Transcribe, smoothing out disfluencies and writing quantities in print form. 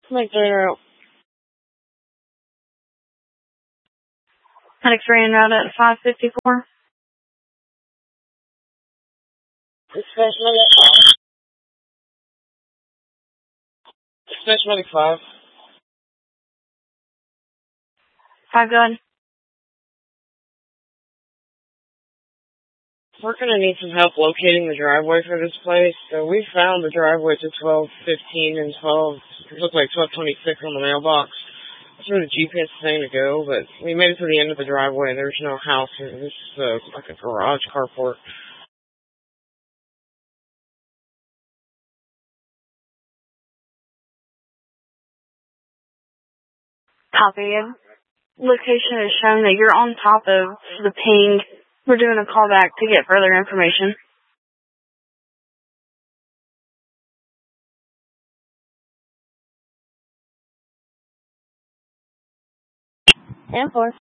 Like they're X-ray and route at 554. Dispatch medic 5. 5, go ahead. We're gonna need some help locating the driveway for this place. So we found the driveway to 1215 and 12. It looked like 1226 on the mailbox. That's where the GPS is saying to go, but we made it to the end of the driveway and there's no house here. This is like a garage carport. Copy. Location is shown that you're on top of the ping. We're doing a callback to get further information. And 4.